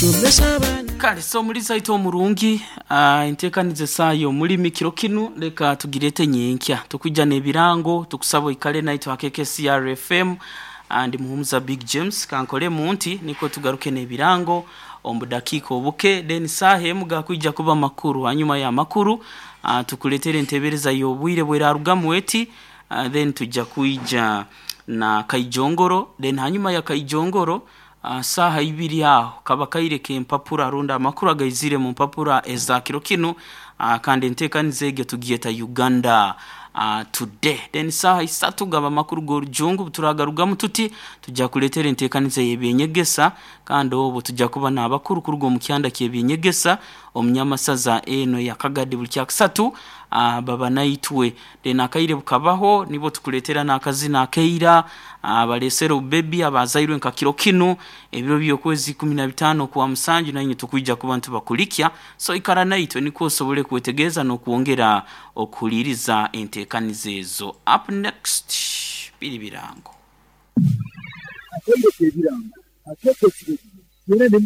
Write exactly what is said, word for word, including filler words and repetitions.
kale so muri saito murungi uh, intekanize sayo muri mikiro kinu leka tugirete nyenkya tukujana ebirango tukusabo ikale naito akeke C R F M and muhumuza Big James kankole munti niko tugaruke nebirango ombudakiko obuke then sahe muga kujja kuba makuru hanyuma ya makuru uh, tukuletere ntebereza yobwire bwera rugamu weti uh, then tujja kuija na Kaijongoro then hanyuma ya Kaijongoro Uh, saha ibiri yaho kaba kaireke impapura runda makuru agayizire mu mpapura ezakiro kino uh, kandi ntekanizege tugiyeta Uganda uh, today then saha isatu gaba makuru gorjungu turagaruga mututi tujja kuletere ntekanize yebenyegesa kandi obo tujja kuba nabakuru kurugo mu kyanda kyebenyegesa omnyamasaza eno yakagadi bulya kusatu uh, baba naitwe then akaire bukabaho nibo tukuletera nakazina akeira abalesero uh, baby abazairwe nkakiro kino ebiro byo kwezi kumi na bitano kwa msanju na nyine tukujja ku bantu bakulikya so ikara naitwe niko sobole kuwetegeza no kuongera okuliriza entekanizezo. Up next biri birango akwende birango akeke